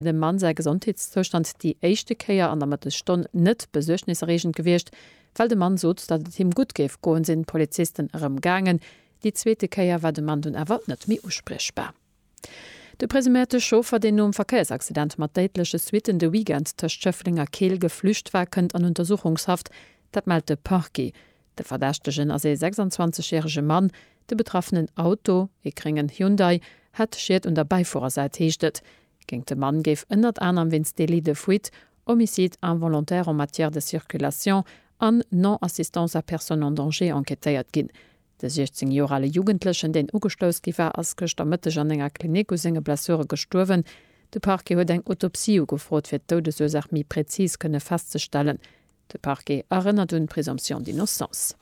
dem Mann sei Gesundheitszustand die echte Käier an der Mittelstunde nicht besorgniserregend gewircht, weil der Mann so, dass es ihm gut geht, gehen sind Polizisten herumgegangen. Die zweite Käier war der Mann dann erwartet nicht mehr aussprechbar. Der präsumierte Chauffeur, den um Verkehrsaccident mit deutlichen Suiten de Weekend durch Schöfflinger Kehl geflüchtet war, könnte an Untersuchungshaft, das meldete Parquet. Der Verdächtige, also 26-jährige Mann, der betroffenen Auto, ein Hyundai, hat Schäden und der Beifahrerseite hechtet. Gegen den Mann gave 101 wins délit de fuite, homicide involontaire en matière de circulation an non-assistance à personne en danger enquêtéiert ginn. De 16-jährige Jugendlichen, den ugestoss war als gestern an enger Klinik aus seine Blessure gestorben. De Parquet huet eng Autopsie gefrot fir Todesursache mi präzis könne festzustellen. De Parquet erinnert une Präsumption d'innocence.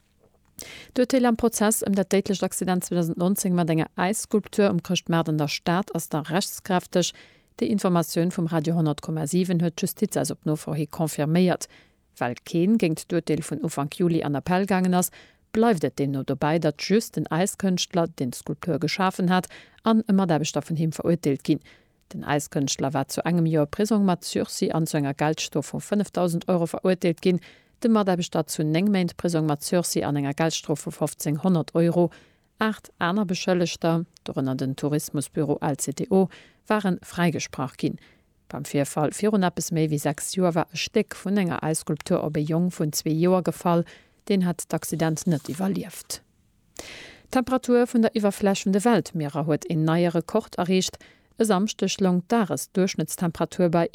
Dotel am Prozess der tätliche Accident 2019 mat enger Eisskulptur Christmerden der Staat ass der rechtskräftig. Die Information vom Radio 10,7 huet Justiz als op no vorhi konfirméiert. Weil Keen géint Dotel vun Ufang Juli an Appell gangen ass, bleibt et den no dabei, dat just den Eiskünstler den Skulptur geschaffen hat, an immer der Bestoffen him verurteilt ginn. Den Eiskünstler war zu engem Jahr Prisung mat Sursi an zu enger Geldstoff von 5.000 € verurteilt ginn. De Maderbestaat zu Nengmeint Prisung mat Sursi an enger Geldstrafe von 1.500 €. 8 aner Beschëllegter, darunter den Tourismusbüro LCTO, waren freigesprach ginn. Beim Vierfall 4 bis méi wie 6 Joer war e Steck vun enger Eisskulptur op e Jong vun 2 Joer gefall, den hat d'Accident net evaluiert. Temperatur vun der iwwerflächende Weltmeerer huet en neier Rekord erreicht. E samstech long dares Durchschnittstemperatur bei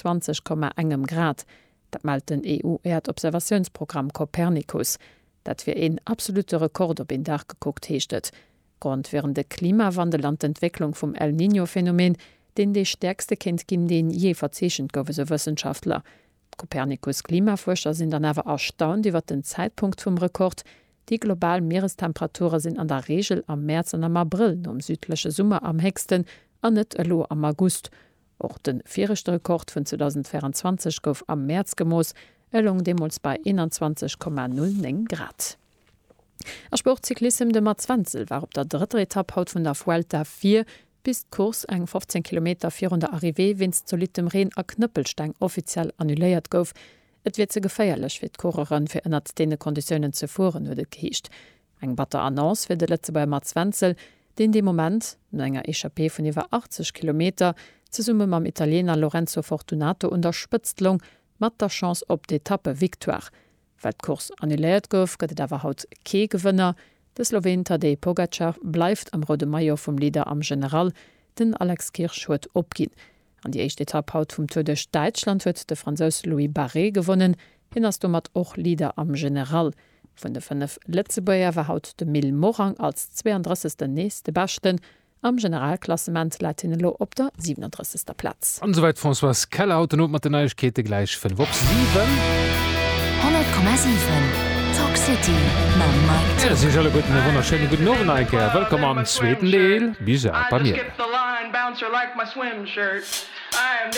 21,1 Grad. Dat malt den EU-Erdobservationsprogramm Copernicus. Dat fir en absolute Rekord op en Dach geguckt heechtet. Grund wären de Klimawandel an d'Entwicklung vum El Niño-Phänomen, den de stärkste Kind ginn den je verzeechent gowe se Wissenschaftler. Copernicus Klimaforscher sind dann awer erstaunt iwwer den Zeitpunkt vum Rekord. Die globalen Meerestemperaturen sind an der Regel am März an am April um südliche Summer am hegsten, an net elo am August. Auch den vierchte Rekord von 2024 gouf am März gemoos, ellung demols bei 21,09 Grad. A Sportzyklism de Marzwanzel war op der dritte Etappe haut vun der Vuelta 4 bis Kurs eng 15 km 400 Arrivé wins zu Litem Rehn a Knüppelstein offiziell annuléiert gouf. Et wird ze geféierlech fir d'Koreren fir ënnert dee Konditionen ze fuhren huet geheescht. Eng batter Annonce fir de letze bei Marzwanzel, den de Moment no enger Echappée vun iwwer 80 km ze summe mam Italiener Lorenzo Fortunato und der Spëtztlung mat der Chance op d'Etappe Victoire. Weil d'Kurs annuléiert gouf, gëtt awer haut kee Gewënner. De Slowen Tadej Pogacar bleibt am Rode Maillot vom Leader am General, den Alex Kirch huet opginn. An die echte Etappe haut vum Tour de Deutschland huet de Franzos Louis Barré gewonnen, hin ass du mat och Leader am General. Von de 5 Letzebäier war haut de Mil Morang als 32. nächste Baschten. Am Generalklassement Latinelo op der 37. Platz. Ansoweit François Keller haut den mat der Neuigkete gleich vun Wox 7. 100,7 Talk City Mike. Ja, sicher alle guten wunderschönen guten Morgen, Eike. Willkommen am zweiten Deel. Bis bei mir.